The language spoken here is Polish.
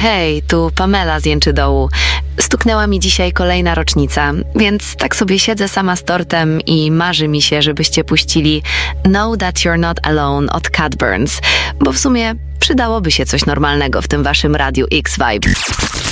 Hej, tu Pamela z Jęczydołu. Stuknęła mi dzisiaj kolejna rocznica, więc tak sobie siedzę sama z tortem i marzy mi się, żebyście puścili Know That You're Not Alone od Cat Burns, bo w sumie przydałoby się coś normalnego w tym waszym Radiu X Vibe.